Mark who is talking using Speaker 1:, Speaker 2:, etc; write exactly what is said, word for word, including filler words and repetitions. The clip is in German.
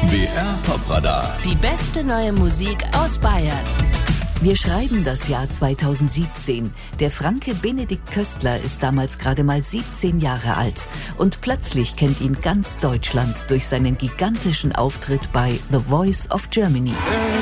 Speaker 1: B R Popradar.
Speaker 2: Die beste neue Musik aus Bayern. Wir schreiben das Jahr zweitausendsiebzehn. Der Franke Benedikt Köstler ist damals gerade mal siebzehn Jahre alt. Und plötzlich kennt ihn ganz Deutschland durch seinen gigantischen Auftritt bei The Voice of Germany.